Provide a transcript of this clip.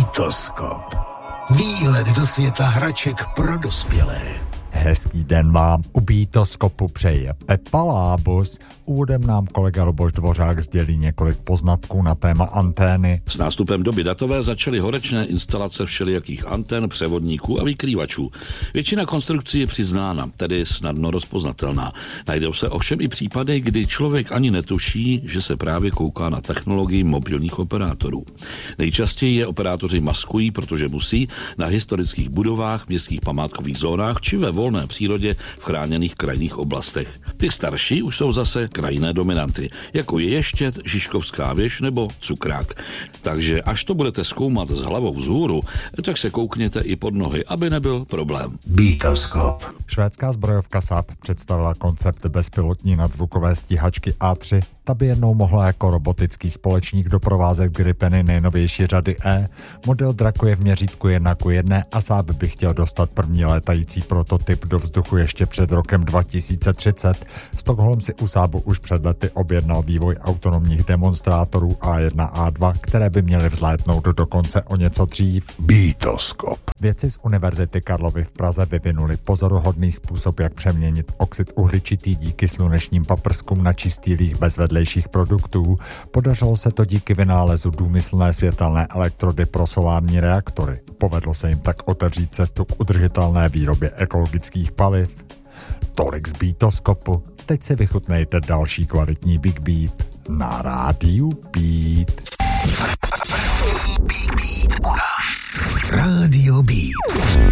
Beatoskop. Výlet do světa hraček pro dospělé. Hezký den vám u Beatoskopu přeje Pepa Lábus. Úvodem nám kolega Luboš Dvořák sdělí několik poznatků na téma antény. S nástupem doby datové začaly horečné instalace všelijakých antén, převodníků a vykrývačů. Většina konstrukcí je přiznána, tedy snadno rozpoznatelná. Najdou se ovšem i případy, kdy člověk ani netuší, že se právě kouká na technologii mobilních operátorů. Nejčastěji je operátoři maskují, protože musí na historických budovách, městských památkových zónách či ve volné přírodě v chráněných krajinných oblastech. Ty starší už jsou zase krajinné dominanty, jako je Ještěd, Žižkovská věž nebo Cukrák. Takže až to budete zkoumat s hlavou vzhůru, tak se koukněte i pod nohy, aby nebyl problém. Beatoskop. Švédská zbrojovka Saab představila koncept bezpilotní nadzvukové stíhačky A3. Ta by jednou mohla jako robotický společník doprovázet Gripeny nejnovější řady E. Model Draco je v měřítku 1:1 a Saab by chtěl dostat první létající prototyp do vzduchu ještě před rokem 2030. Stockholm si u Saabu už před lety objednal vývoj autonomních demonstrátorů A1 a A2, které by měly vzlétnout dokonce o něco dřív. Beatoskop. Vědci z Univerzity Karlovy v Praze vyvinuli pozoruhodný způsob, jak přeměnit oxid uhličitý díky slunečním paprskům na čistý líh bez vedlejších produktů. Podařilo se to díky vynálezu důmyslné světelné elektrody pro solární reaktory. Povedlo se jim tak otevřít cestu k udržitelné výrobě ekologických paliv. Tolik z Beatoskopu. Teď si vychutnejte další kvalitní Big Beat na rádiu Beat. Big Beat u nás. Rádio Beat.